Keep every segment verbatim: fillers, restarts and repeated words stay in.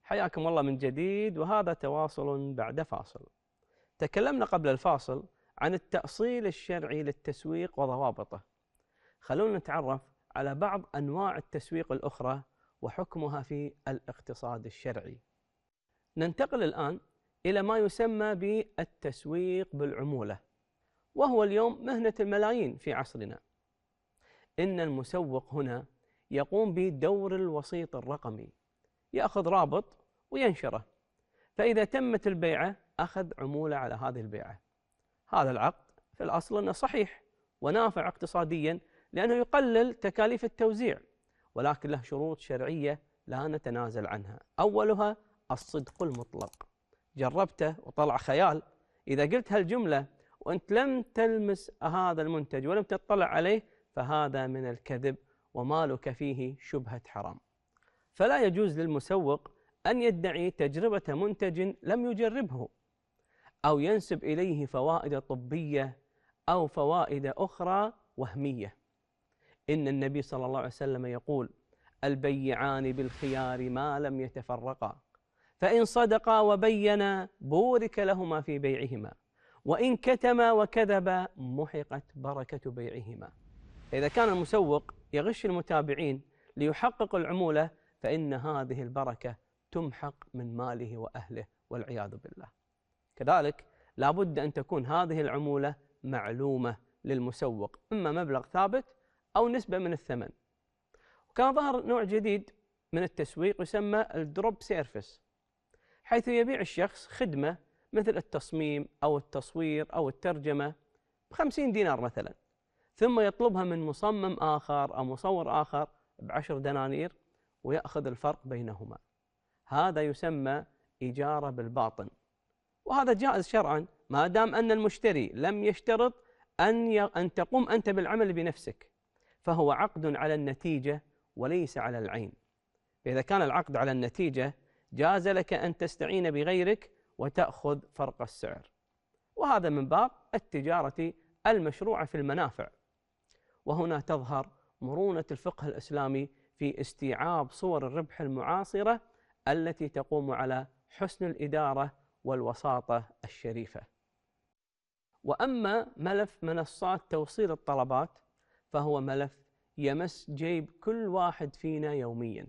حياكم الله من جديد، وهذا تواصل بعد فاصل. تكلمنا قبل الفاصل عن التأصيل الشرعي للتسويق وضوابطه. خلونا نتعرف على بعض أنواع التسويق الأخرى وحكمها في الاقتصاد الشرعي. ننتقل الآن إلى ما يسمى بالتسويق بالعمولة، وهو اليوم مهنة الملايين في عصرنا. إن المسوق هنا يقوم بدور الوسيط الرقمي، يأخذ رابط وينشره، فإذا تمت البيعة أخذ عمولة على هذه البيعة. هذا العقد في الأصل أنه صحيح ونافع اقتصاديا لأنه يقلل تكاليف التوزيع، ولكن له شروط شرعية لا نتنازل عنها. أولها الصدق المطلق. جربته وطلع خيال. إذا قلت هالجملة وأنت لم تلمس هذا المنتج ولم تطلع عليه فهذا من الكذب ومالك فيه شبهة حرام. فلا يجوز للمسوق أن يدعي تجربة منتج لم يجربه، أو ينسب إليه فوائد طبية أو فوائد أخرى وهمية. إن النبي صلى الله عليه وسلم يقول: البيعان بالخيار ما لم يتفرقا، فإن صدقا وبينا بورك لهما في بيعهما، وإن كتما وكذبا محقت بركة بيعهما. إذا كان المسوق يغش المتابعين ليحقق العمولة فإن هذه البركة تمحق من ماله وأهله والعياذ بالله. كذلك لا بد أن تكون هذه العمولة معلومة للمسوق، إما مبلغ ثابت أو نسبة من الثمن. وكان ظهر نوع جديد من التسويق يسمى الدروب سيرفيس، حيث يبيع الشخص خدمة مثل التصميم أو التصوير أو الترجمة بخمسين دينار مثلا، ثم يطلبها من مصمم آخر أو مصور آخر بعشر دنانير ويأخذ الفرق بينهما. هذا يسمى إجارة بالباطن، وهذا جائز شرعا ما دام أن المشتري لم يشترط أن أن تقوم أنت بالعمل بنفسك، فهو عقد على النتيجة وليس على العين. فإذا كان العقد على النتيجة جاز لك أن تستعين بغيرك وتأخذ فرق السعر، وهذا من باب التجارة المشروعة في المنافع. وهنا تظهر مرونة الفقه الإسلامي في استيعاب صور الربح المعاصرة التي تقوم على حسن الإدارة والوساطة الشريفة. وأما ملف منصات توصيل الطلبات فهو ملف يمس جيب كل واحد فينا يوميا.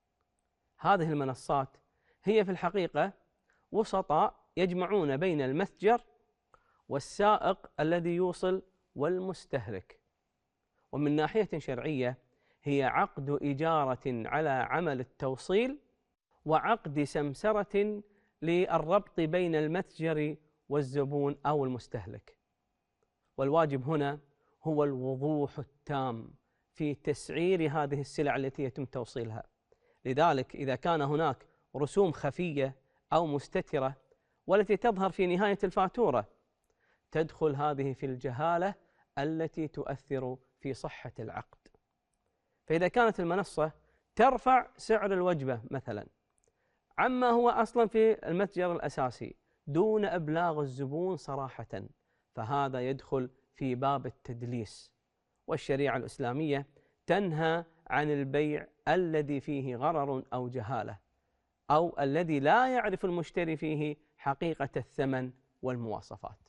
هذه المنصات هي في الحقيقة وسطاء يجمعون بين المتجر والسائق الذي يوصل والمستهلك. ومن ناحية شرعية هي عقد إجارة على عمل التوصيل وعقد سمسرة للربط بين المتجر والزبون أو المستهلك. والواجب هنا هو الوضوح التام في تسعير هذه السلع التي يتم توصيلها. لذلك إذا كان هناك رسوم خفية أو مستترة والتي تظهر في نهاية الفاتورة تدخل هذه في الجهالة التي تؤثر في صحة العقد. فإذا كانت المنصة ترفع سعر الوجبة مثلا عما هو أصلا في المتجر الأساسي دون إبلاغ الزبون صراحة، فهذا يدخل في باب التدليس. والشريعة الإسلامية تنهى عن البيع الذي فيه غرر أو جهالة، أو الذي لا يعرف المشتري فيه حقيقة الثمن والمواصفات.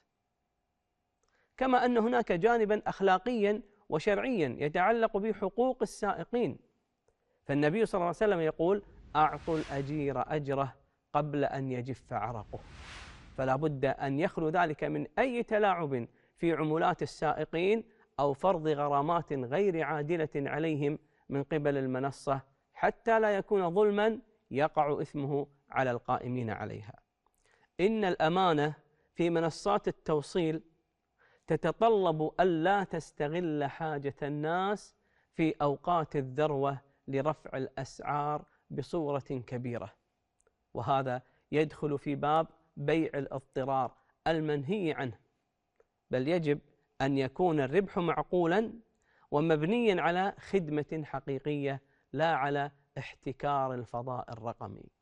كما أن هناك جانبا أخلاقيا وشرعيا يتعلق بحقوق السائقين، فالنبي صلى الله عليه وسلم يقول: أعطوا الأجير أجره قبل أن يجف عرقه. فلا بد أن يخلو ذلك من أي تلاعب في عمولات السائقين أو فرض غرامات غير عادلة عليهم من قبل المنصة، حتى لا يكون ظلما يقع إثمه على القائمين عليها. إن الأمانة في منصات التوصيل تتطلب ألا تستغل حاجة الناس في أوقات الذروة لرفع الأسعار بصورة كبيرة، وهذا يدخل في باب بيع الاضطرار المنهي عنه. بل يجب أن يكون الربح معقولا ومبنيا على خدمة حقيقية لا على احتكار الفضاء الرقمي.